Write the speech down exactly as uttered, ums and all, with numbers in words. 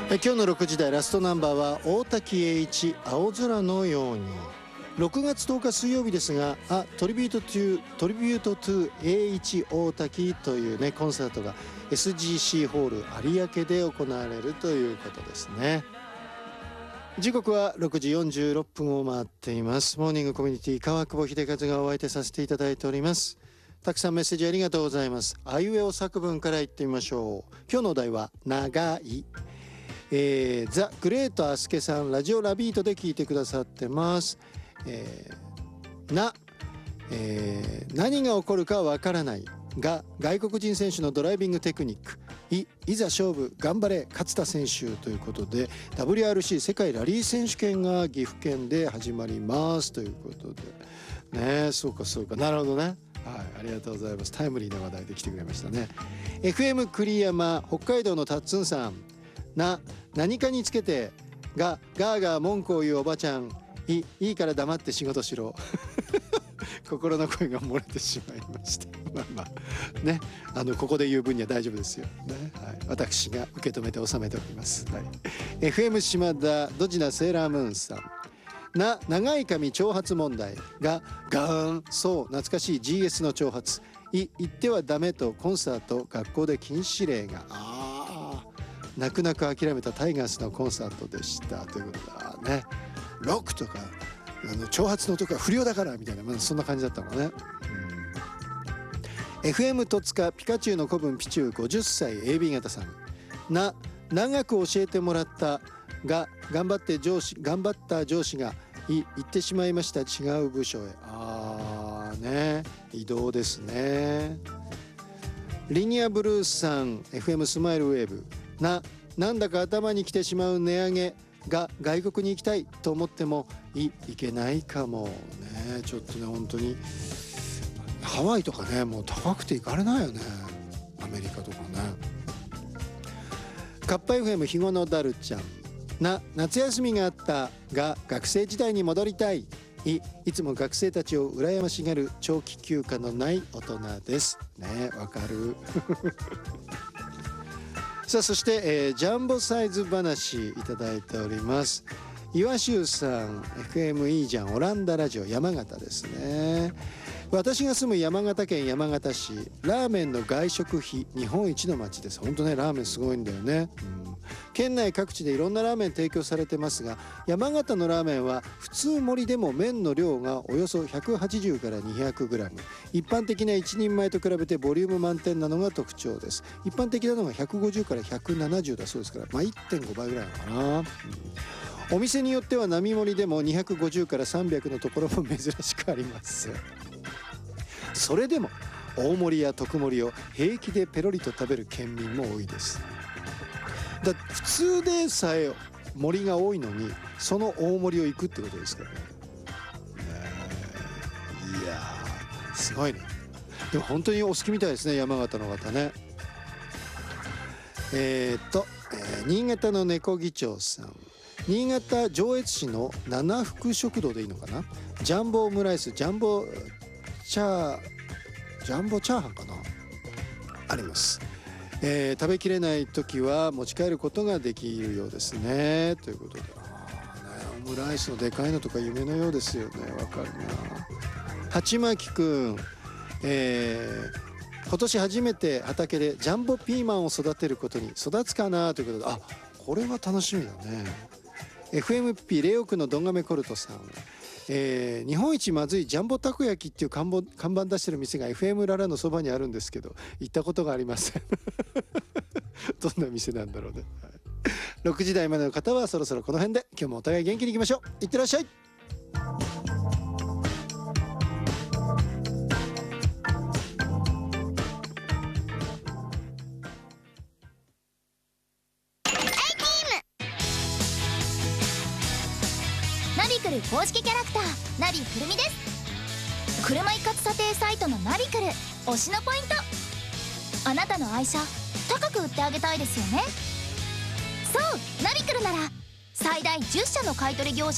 え今日のろくじ台ラストナンバーは大滝栄一青空のように。ろくがつとおか水曜日ですが、あトリビュートトゥトリビュートトゥ栄一大滝というねコンサートが エスジーシー ホール有明で行われるということですね。時刻はろくじよんじゅうろっぷんを回っています。モーニングコミュニティ川久保秀和がお相手させていただいております。たくさんメッセージありがとうございます。あいうえお作文からいってみましょう。今日のお題は長い。えー、ザ・グレートアスケさんラジオラビートで聞いてくださってます。えー、な、えー、何が起こるかわからないが外国人選手のドライビングテクニック。い, いざ勝負頑張れ勝田選手ということで ダブリューアールシー 世界ラリー選手権が岐阜県で始まりますということでね。そうかそうかなるほどね。はい、ありがとうございます。タイムリーな話題で来てくれましたね。 エフエム 栗山北海道のたっつんさんな何かにつけてがガーガー文句を言うおばちゃん。い, いいから黙って仕事しろ心の声が漏れてしまいましたまあまあね、あのここで言う分には大丈夫ですよ、ね。はい、私が受け止めて収めております。はい、エフエム 島田ドジなセーラームーンさんな長い髪長髪問題がガーンそう懐かしい ジーエス の長髪。い言ってはダメとコンサート学校で禁止令があ泣く泣く諦めたタイガースのコンサートでしたということだね。ロックとかあの長髪のとか不良だからみたいな、まあ、そんな感じだったのね。うん、エフエム 戸塚ピカチュウの子分ピチューごじゅっさい エービー 型さんな長く教えてもらったが頑張って上司頑張った上司がい行ってしまいました違う部署へ。あーね移動ですね。リニアブルースさん エフエム スマイルウェーブななんだか頭に来てしまう値上げが外国に行きたいと思っても い, いけないかもね。ちょっとね本当にハワイとかねもう高くて行かれないよね。アメリカとかね。カッパ エフエム 日後のダルちゃんな夏休みがあったが学生時代に戻りたい。い, いつも学生たちを羨ましがる長期休暇のない大人ですね。わかるさあそして、えー、ジャンボサイズ話いただいております。岩州さん エフエム いいじゃんオランダラジオ山形ですね。私が住む山形県山形市ラーメンの外食費日本一の町です。本当ねラーメンすごいんだよね。うん、県内各地でいろんなラーメン提供されてますが山形のラーメンは普通盛りでも麺の量がおよそひゃくはちじゅうからにひゃくグラム。一般的な一人前と比べてボリューム満点なのが特徴です。一般的なのがひゃくごじゅうからひゃくななじゅうだそうですから、まあ、いってんごばいぐらいなのかな。うん、お店によっては並盛りでもにひゃくごじゅうからさんびゃくのところも珍しくあります。それでも大盛りや特盛りを平気でペロリと食べる県民も多いです。だ普通でさえ盛りが多いのにその大盛りを行くってことですからね。いやーすごいね。でも本当にお好きみたいですね山形の方ね。えー、っと、えー、新潟の猫議長さん新潟上越市の七福食堂でいいのかな。ジャンボオムライスジャンボチャージャンボチャーハンかなあります。えー、食べきれない時は持ち帰ることができるようですねということで。あー、ね、オムライスのでかいのとか夢のようですよね。わかるな。鉢巻くん、えー、今年初めて畑でジャンボピーマンを育てることに育つかなということで、あこれは楽しみだね。 エフエムピー レオ区のどんがめコルトさん、えー、日本一まずいジャンボたこ焼きっていう看板、看板出してる店が エフエム ララのそばにあるんですけど行ったことがありませんどんな店なんだろうね。はい、ろくじ台までの方はそろそろこの辺で今日もお互い元気にいきましょう。いってらっしゃい。 ナビクル公式キャラクターナビくるみです。車一括査定サイトのナビクル推しのポイント、あなたの愛車高く売ってあげたいですよね。そうナビクルなら最大じゅっしゃの買取業者